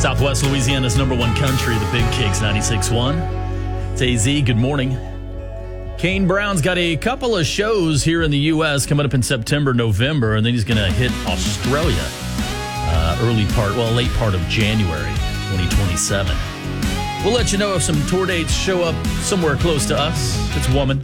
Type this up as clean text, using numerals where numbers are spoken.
Southwest Louisiana's number one country, the Big Kicks 96.1. It's AZ, good morning. Kane Brown's got a couple of shows here in the U.S. coming up in September, November, and then he's going to hit Australia late part of January 2027. We'll let you know if some tour dates show up somewhere close to us. It's Woman.